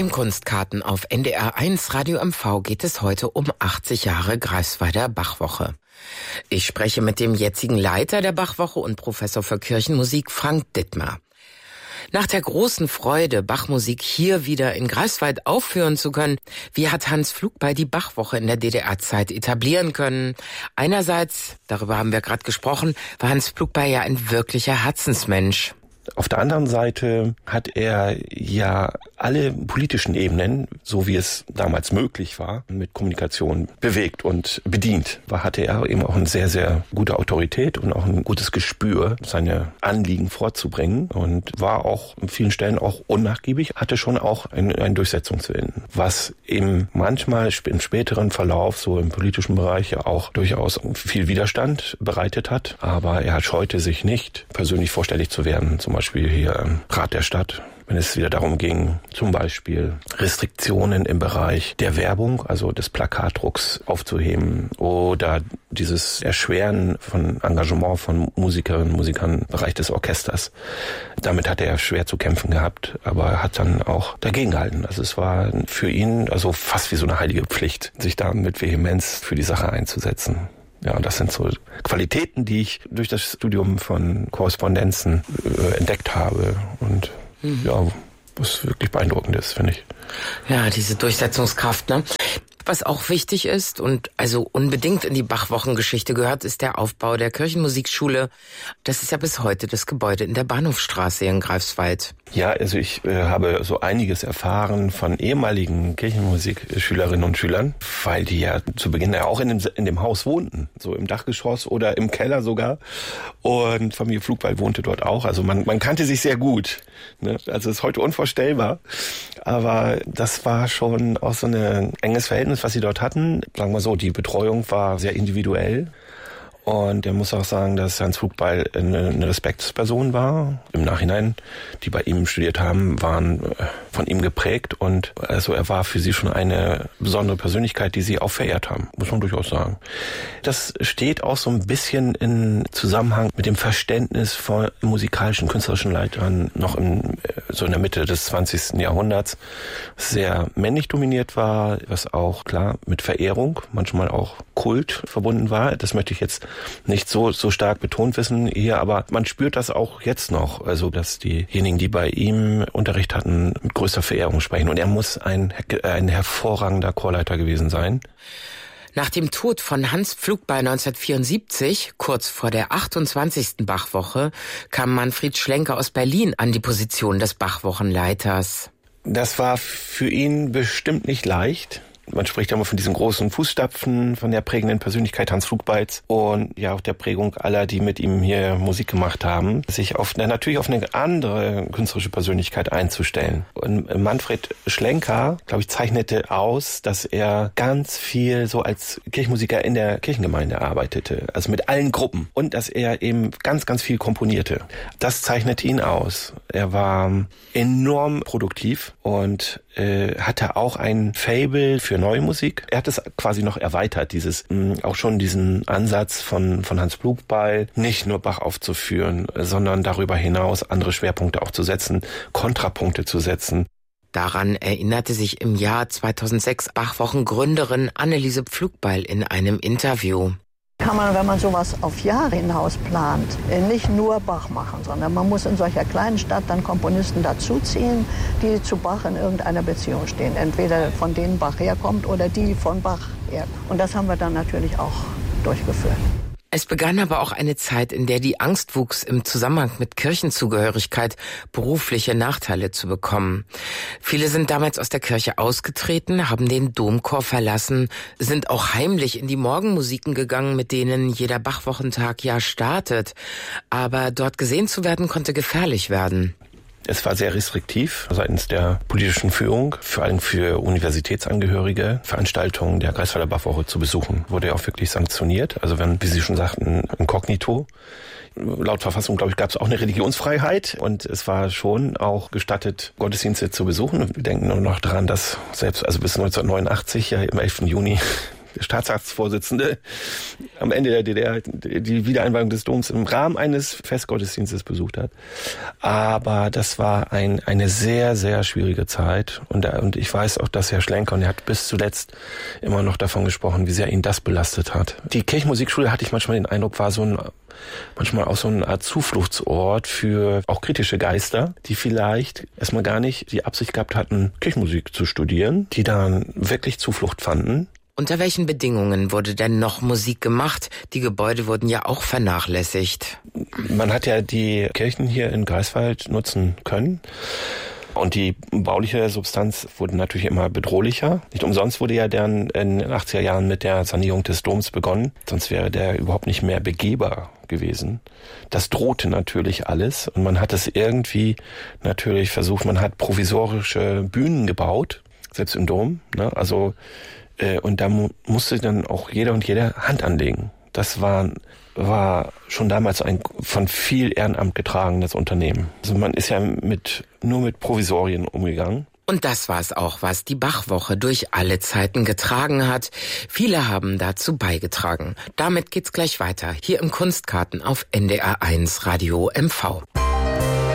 Im Kunstkarten auf NDR1 Radio MV geht es heute um 80 Jahre Greifswalder Bachwoche. Ich spreche mit dem jetzigen Leiter der Bachwoche und Professor für Kirchenmusik Frank Dittmer. Nach der großen Freude, Bachmusik hier wieder in Greifswald aufführen zu können, wie hat Hans Pflugbeil die Bachwoche in der DDR-Zeit etablieren können? Einerseits, darüber haben wir gerade gesprochen, war Hans Pflugbeil ja ein wirklicher Herzensmensch. Auf der anderen Seite hat er ja alle politischen Ebenen, so wie es damals möglich war, mit Kommunikation bewegt und bedient. Hatte er eben auch eine sehr, sehr gute Autorität und auch ein gutes Gespür, seine Anliegen vorzubringen und war auch an vielen Stellen auch unnachgiebig, hatte schon auch einen Durchsetzungswillen, was eben manchmal im späteren Verlauf, so im politischen Bereich, ja auch durchaus viel Widerstand bereitet hat. Aber er scheute sich nicht, persönlich vorstellig zu werden, zum Beispiel hier im Rat der Stadt, wenn es wieder darum ging, zum Beispiel Restriktionen im Bereich der Werbung, also des Plakatdrucks aufzuheben oder dieses Erschweren von Engagement von Musikerinnen und Musikern im Bereich des Orchesters. Damit hat er schwer zu kämpfen gehabt, aber er hat dann auch dagegen gehalten. Also es war für ihn also fast wie so eine heilige Pflicht, sich da mit Vehemenz für die Sache einzusetzen. Ja, und das sind so Qualitäten, die ich durch das Studium von Korrespondenzen entdeckt habe. Und ja, was wirklich beeindruckend ist, finde ich. Ja, diese Durchsetzungskraft, ne? Was auch wichtig ist und also unbedingt in die Bachwochengeschichte gehört, ist der Aufbau der Kirchenmusikschule. Das ist ja bis heute das Gebäude in der Bahnhofstraße in Greifswald. Ja, also ich habe so einiges erfahren von ehemaligen Kirchenmusikschülerinnen und Schülern, weil die ja zu Beginn ja auch in dem Haus wohnten, so im Dachgeschoss oder im Keller sogar. Und Familie Pflugbeil wohnte dort auch. Also man kannte sich sehr gut. Ne? Also es ist heute unvorstellbar. Aber das war schon auch so ein enges Verhältnis, was sie dort hatten. Sagen wir so, die Betreuung war sehr individuell. Und er muss auch sagen, dass Hans Pflugbeil eine Respektsperson war. Im Nachhinein, die bei ihm studiert haben, waren von ihm geprägt. Und also er war für sie schon eine besondere Persönlichkeit, die sie auch verehrt haben, muss man durchaus sagen. Das steht auch so ein bisschen in Zusammenhang mit dem Verständnis von musikalischen, künstlerischen Leitern noch so in der Mitte des 20. Jahrhunderts sehr männlich dominiert war, was auch klar mit Verehrung, manchmal auch Kult verbunden war. Das möchte ich jetzt nicht so stark betont wissen hier, aber man spürt das auch jetzt noch, also dass diejenigen, die bei ihm Unterricht hatten, mit größter Verehrung sprechen. Und er muss ein hervorragender Chorleiter gewesen sein. Nach dem Tod von Hans Pflugbeil 1974, kurz vor der 28. Bachwoche, kam Manfred Schlenker aus Berlin an die Position des Bachwochenleiters. Das war für ihn bestimmt nicht leicht. Man spricht ja immer von diesen großen Fußstapfen, von der prägenden Persönlichkeit Hans Pflugbeils und ja auch der Prägung aller, die mit ihm hier Musik gemacht haben, sich natürlich auf eine andere künstlerische Persönlichkeit einzustellen. Und Manfred Schlenker, glaube ich, zeichnete aus, dass er ganz viel so als Kirchenmusiker in der Kirchengemeinde arbeitete, also mit allen Gruppen, und dass er eben ganz, ganz viel komponierte. Das zeichnete ihn aus. Er war enorm produktiv und hatte auch ein Faible für neue Musik. Er hat es quasi noch erweitert, auch schon diesen Ansatz von Hans Pflugbeil, nicht nur Bach aufzuführen, sondern darüber hinaus andere Schwerpunkte auch zu setzen, Kontrapunkte zu setzen. Daran erinnerte sich im Jahr 2006 Bachwochengründerin Anneliese Pflugbeil in einem Interview. Kann man, wenn man sowas auf Jahre hinaus plant, nicht nur Bach machen, sondern man muss in solcher kleinen Stadt dann Komponisten dazuziehen, die zu Bach in irgendeiner Beziehung stehen. Entweder von denen Bach herkommt oder die von Bach herkommen. Und das haben wir dann natürlich auch durchgeführt. Es begann aber auch eine Zeit, in der die Angst wuchs, im Zusammenhang mit Kirchenzugehörigkeit berufliche Nachteile zu bekommen. Viele sind damals aus der Kirche ausgetreten, haben den Domchor verlassen, sind auch heimlich in die Morgenmusiken gegangen, mit denen jeder Bachwochentag ja startet. Aber dort gesehen zu werden, konnte gefährlich werden. Es war sehr restriktiv seitens der politischen Führung, vor allem für Universitätsangehörige, Veranstaltungen der Greifswalder Bachwoche zu besuchen. Wurde ja auch wirklich sanktioniert. Also wenn, wie Sie schon sagten, inkognito. Laut Verfassung, glaube ich, gab es auch eine Religionsfreiheit und es war schon auch gestattet, Gottesdienste zu besuchen. Und wir denken nur noch daran, dass selbst bis 1989, ja im 11. Juni, Staatsratsvorsitzende am Ende der DDR die Wiedereinweihung des Doms im Rahmen eines Festgottesdienstes besucht hat. Aber das war eine sehr, sehr schwierige Zeit. Und ich weiß auch, dass Herr Schlenker, und er hat bis zuletzt immer noch davon gesprochen, wie sehr ihn das belastet hat. Die Kirchenmusikschule, hatte ich manchmal den Eindruck, war manchmal auch so eine Art Zufluchtsort für auch kritische Geister, die vielleicht erstmal gar nicht die Absicht gehabt hatten, Kirchenmusik zu studieren, die dann wirklich Zuflucht fanden. Unter welchen Bedingungen wurde denn noch Musik gemacht? Die Gebäude wurden ja auch vernachlässigt. Man hat ja die Kirchen hier in Greifswald nutzen können. Und die bauliche Substanz wurde natürlich immer bedrohlicher. Nicht umsonst wurde ja dann in den 80er Jahren mit der Sanierung des Doms begonnen. Sonst wäre der überhaupt nicht mehr begehbar gewesen. Das drohte natürlich alles. Und man hat es irgendwie natürlich versucht. Man hat provisorische Bühnen gebaut, selbst im Dom. Ne? Also, und da musste dann auch jeder und jede Hand anlegen. Das war schon damals ein von viel Ehrenamt getragenes Unternehmen. Also man ist ja nur mit Provisorien umgegangen. Und das war es auch, was die Bachwoche durch alle Zeiten getragen hat. Viele haben dazu beigetragen. Damit geht's gleich weiter, hier im Kunstkarten auf NDR 1 Radio MV.